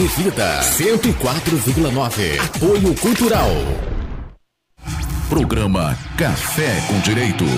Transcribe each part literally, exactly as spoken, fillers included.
M Vida cento e quatro vírgula nove. Apoio Cultural. Programa Café com Direitos.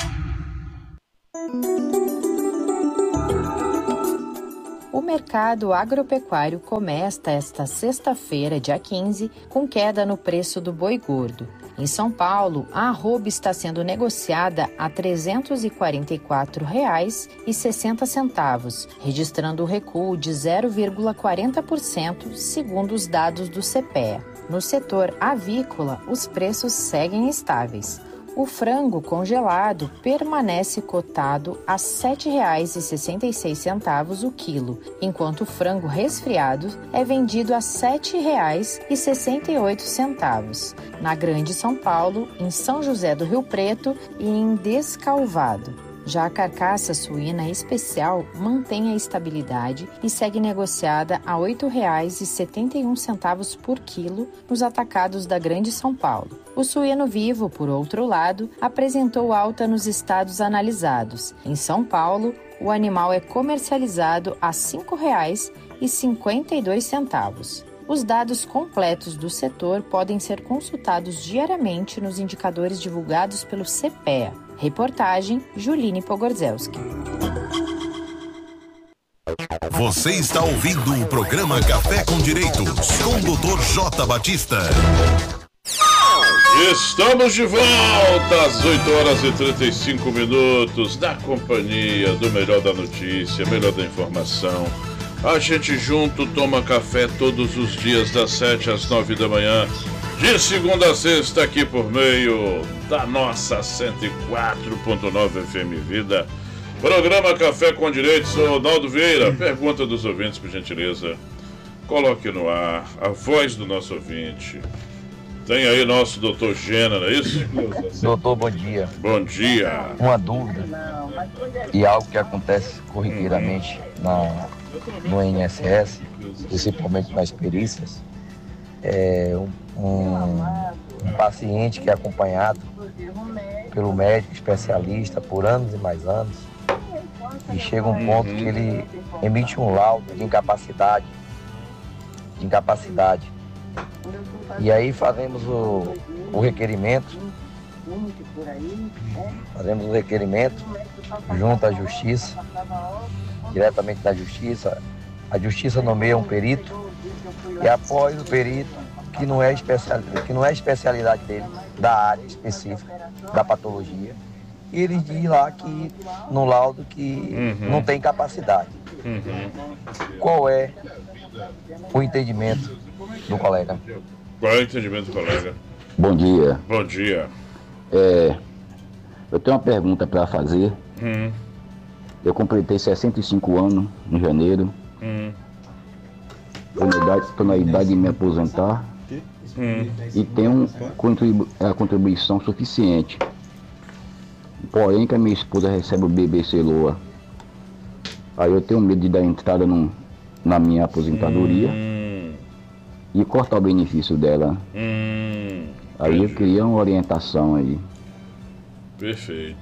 O mercado agropecuário começa esta sexta-feira, dia quinze, com queda no preço do boi gordo. Em São Paulo, a arroba está sendo negociada a trezentos e quarenta e quatro reais e sessenta centavos, registrando um recuo de zero vírgula quarenta por cento, segundo os dados do CEPEA. No setor avícola, os preços seguem estáveis. O frango congelado permanece cotado a sete reais e sessenta e seis centavos o quilo, enquanto o frango resfriado é vendido a sete reais e sessenta e oito centavos, na Grande São Paulo, em São José do Rio Preto e em Descalvado. Já a carcaça suína especial mantém a estabilidade e segue negociada a oito reais e setenta e um centavos por quilo nos atacados da Grande São Paulo. O suíno vivo, por outro lado, apresentou alta nos estados analisados. Em São Paulo, o animal é comercializado a cinco reais e cinquenta e dois centavos. Os dados completos do setor podem ser consultados diariamente nos indicadores divulgados pelo CEPEA. Reportagem Juline Pogorzelski. Você está ouvindo o programa Café com Direitos, com o doutor J. Batista. Estamos de volta às oito horas e trinta e cinco minutos, na companhia do melhor da notícia, melhor da informação. A gente junto toma café todos os dias das sete às nove da manhã, de segunda a sexta, aqui por meio da nossa cento e quatro ponto nove F M Vida. Programa Café com Direitos. Ronaldo Vieira, pergunta dos ouvintes, por gentileza. Coloque no ar a voz do nosso ouvinte. Tem aí nosso doutor Gena, não é isso? Doutor, bom dia. Bom dia. Uma dúvida e algo que acontece corriqueiramente na, no I N S S, principalmente nas perícias, é um, um, um paciente que é acompanhado pelo médico especialista por anos e mais anos, e chega um ponto que ele emite um laudo de incapacidade, de incapacidade. E aí fazemos o, o requerimento, fazemos o requerimento junto à Justiça, diretamente da Justiça. A Justiça nomeia um perito e após o perito, que não é, especial, que não é especialidade dele, da área específica, da patologia, e ele diz lá que no laudo que uhum. não tem capacidade. Uhum. Qual é o entendimento do colega? Qual é o entendimento do colega? Bom dia. Bom dia. É, eu tenho uma pergunta para fazer. Hum. Eu completei sessenta e cinco anos em janeiro. Hum. Estou na idade, tô na idade de me aposentar. Hum. E tenho contribu- a contribuição suficiente. Porém, que a minha esposa recebe o bebê celoa. Aí eu tenho medo de dar entrada no, na minha aposentadoria. Hum. E cortar o benefício dela. Hum, aí eu queria uma orientação aí. Perfeito.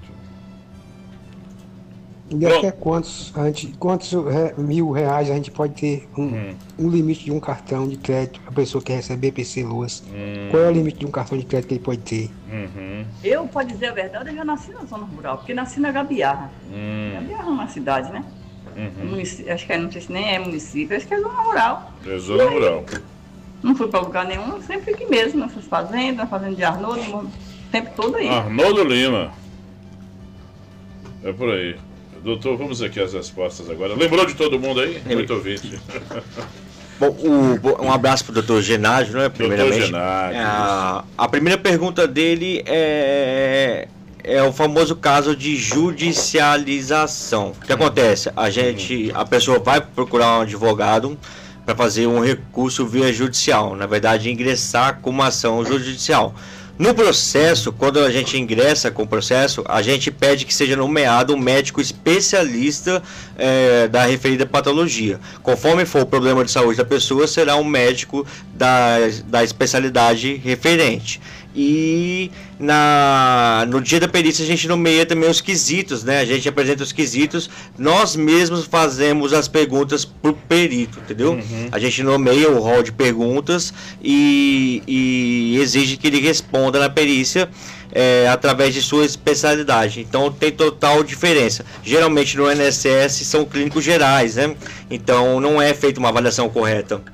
E até quantos, a gente, quantos re, mil reais a gente pode ter um, hum. um limite de um cartão de crédito para a pessoa que receber P C Luas? Hum. Qual é o limite de um cartão de crédito que ele pode ter? Uhum. Eu, para dizer a verdade, eu já nasci na zona rural, porque nasci na Gabiarra. Hum. Gabiarra é uma cidade, né? Uhum. Município, acho que é, não sei se nem é município, acho que é zona rural. É zona aí, rural. Não fui para lugar nenhum, sempre aqui mesmo, nessas fazendas, na fazenda de Arnoldo, o tempo todo aí. Arnoldo Lima. É por aí. Doutor, vamos aqui às respostas agora. Lembrou de todo mundo aí? Muito ouvinte. Bom, o, um abraço para o doutor Genádio, né? Primeiramente. doutor Genádio. É, a, a primeira pergunta dele é, é o famoso caso de judicialização. O que acontece? A gente, a pessoa vai procurar um advogado para fazer um recurso via judicial, na verdade ingressar com uma ação judicial. No processo, quando a gente ingressa com o processo, a gente pede que seja nomeado um médico especialista é, da referida patologia. Conforme for o problema de saúde da pessoa, será um médico da, da especialidade referente. E na, no dia da perícia a gente nomeia também os quesitos, né? A gente apresenta os quesitos, nós mesmos fazemos as perguntas pro perito, entendeu? Uhum. A gente nomeia o rol de perguntas e, e exige que ele responda na perícia é, através de sua especialidade. Então tem total diferença. Geralmente no I N S S são clínicos gerais, né? Então não é feita uma avaliação correta.